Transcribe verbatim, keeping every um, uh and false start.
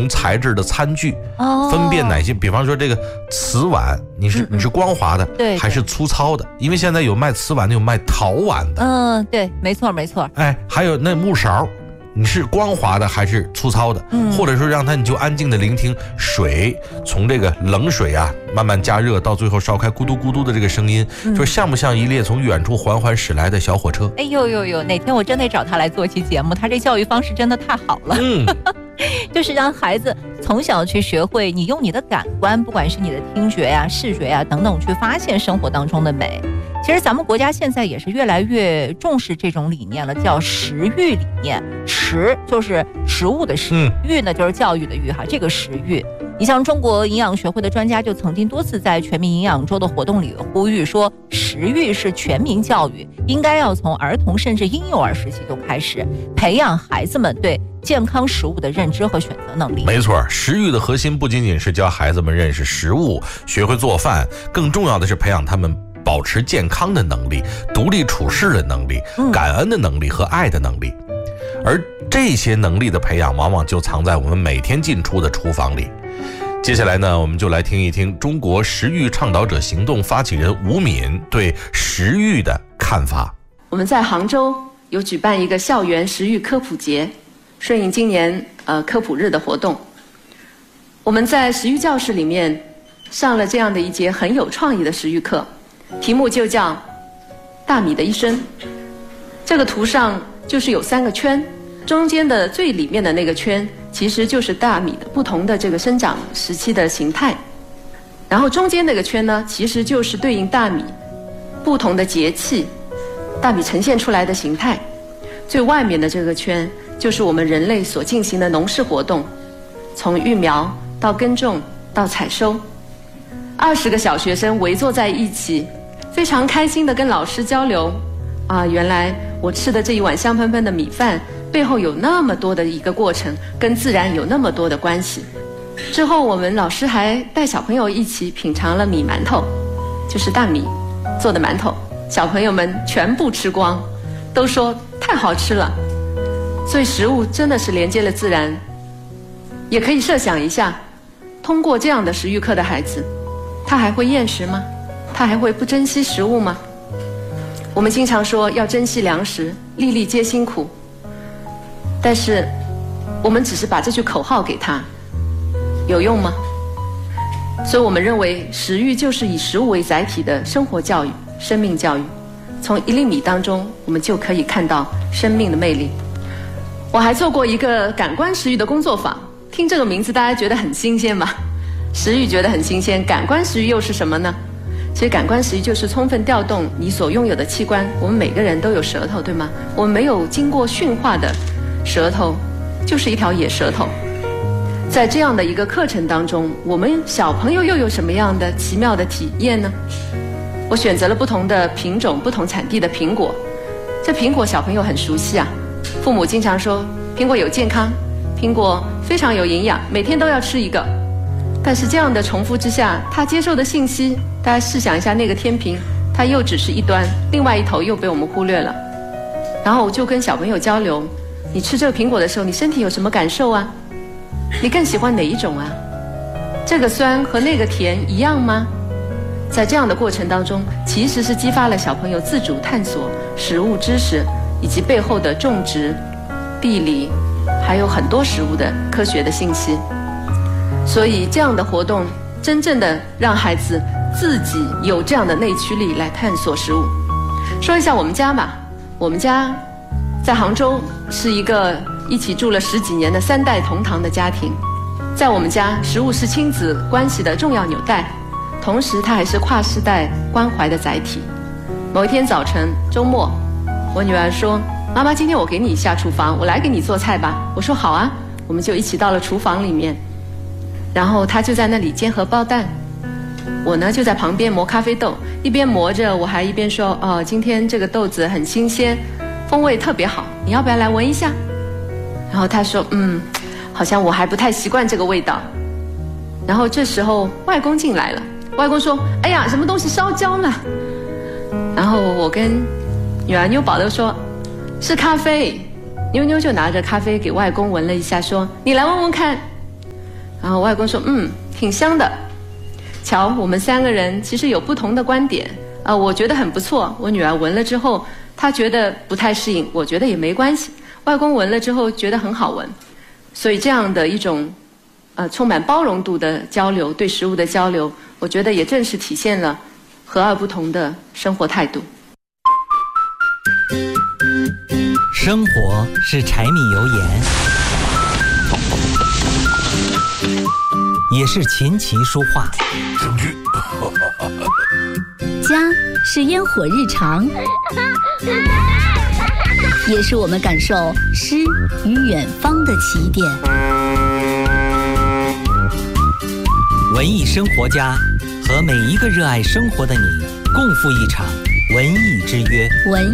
同材质的餐具，哦、分辨哪些，比方说这个瓷碗，你是、嗯、你是光滑的，对，还是粗糙的？因为现在有卖瓷碗的，有卖陶碗的。 嗯，对，没错没错。 哎，还有那木勺。你是光滑的还是粗糙的？嗯，或者说让它你就安静的聆听水从这个冷水啊慢慢加热到最后烧开咕嘟咕嘟的这个声音，嗯、说像不像一列从远处缓缓驶来的小火车？ 哎呦呦呦，哪天我真得找他来做期节目，他这教育方式真的太好了。嗯，就是让孩子从小去学会，你用你的感官，不管是你的听觉呀、啊、视觉呀、啊、等等，去发现生活当中的美。其实咱们国家现在也是越来越重视这种理念了，叫食育理念。食就是食物的食，嗯、育呢就是教育的育哈，这个食育。你像中国营养学会的专家就曾经多次在全民营养周的活动里呼吁说，食育是全民教育，应该要从儿童甚至婴幼儿时期就开始培养孩子们对健康食物的认知和选择能力。 没错，食育的核心不仅仅是教孩子们认识食物、学会做饭，更重要的是培养他们保持健康的能力、独立处事的能力、感恩的能力和爱的能力。而这些能力的培养往往就藏在我们每天进出的厨房里。接下来呢，我们就来听一听中国食育倡导者行动发起人吴敏对食育的看法。 我们在杭州有举办一个校园食育科普节，顺应今年呃科普日的活动。我们在食育教室里面上了这样的一节很有创意的食育课，题目就叫大米的一生。这个图上就是有三个圈，中间的最里面的那个圈其实就是大米的不同的这个生长时期的形态，然后中间那个圈呢，其实就是对应大米不同的节气，大米呈现出来的形态。最外面的这个圈就是我们人类所进行的农事活动，从育苗到耕种到采收。二十个小学生围坐在一起，非常开心地跟老师交流啊，原来我吃的这一碗香喷喷的米饭背后有那么多的一个过程，跟自然有那么多的关系。之后我们老师还带小朋友一起品尝了米馒头，就是大米做的馒头，小朋友们全部吃光，都说太好吃了。所以食物真的是连接了自然。也可以设想一下，通过这样的食育课的孩子，他还会厌食吗？他还会不珍惜食物吗？我们经常说要珍惜粮食，粒粒皆辛苦，但是我们只是把这句口号给他，有用吗？所以我们认为食育就是以食物为载体的生活教育、生命教育。从一粒米当中，我们就可以看到生命的魅力。我还做过一个感官食育的工作坊，听这个名字大家觉得很新鲜吧？食育觉得很新鲜，感官食育又是什么呢？其实感官食育就是充分调动你所拥有的器官。我们每个人都有舌头，对吗？我们没有经过驯化的舌头就是一条野舌头。在这样的一个课程当中，我们小朋友又有什么样的奇妙的体验呢？我选择了不同的品种、不同产地的苹果。这苹果小朋友很熟悉啊，父母经常说苹果有健康，苹果非常有营养，每天都要吃一个。但是这样的重复之下，他接受的信息，大家试想一下，那个天平它又只是一端，另外一头又被我们忽略了。然后我就跟小朋友交流，你吃这个苹果的时候，你身体有什么感受啊？你更喜欢哪一种啊？这个酸和那个甜一样吗？在这样的过程当中，其实是激发了小朋友自主探索食物知识以及背后的种植、地理，还有很多食物的科学的信息。所以这样的活动真正的让孩子自己有这样的内驱力来探索食物。说一下我们家吧，我们家在杭州是一个一起住了十几年的三代同堂的家庭。在我们家，食物是亲子关系的重要纽带，同时它还是跨世代关怀的载体。某一天早晨周末，我女儿说，妈妈，今天我给你下厨房，我来给你做菜吧。我说好啊，我们就一起到了厨房里面，然后她就在那里煎荷包蛋，我呢就在旁边磨咖啡豆，一边磨着我还一边说，哦，今天这个豆子很新鲜，风味特别好，你要不要来闻一下？然后她说，嗯，好像我还不太习惯这个味道。然后这时候外公进来了，外公说，哎呀，什么东西烧焦了？然后我跟女儿妞宝都说，是咖啡。妞妞就拿着咖啡给外公闻了一下，说，你来闻闻看。 然后外公说，嗯，挺香的。瞧，我们三个人其实有不同的观点啊、呃，我觉得很不错，我女儿闻了之后，她觉得不太适应，我觉得也没关系。外公闻了之后觉得很好闻，所以这样的一种呃充满包容度的交流，对食物的交流，我觉得也正是体现了和而不同的生活态度。 生活是柴米油盐，也是琴棋书画。 家是烟火日常，也是我们感受诗与远方的起点。 文艺生活家和每一个热爱生活的你，共赴一场文艺之约。 文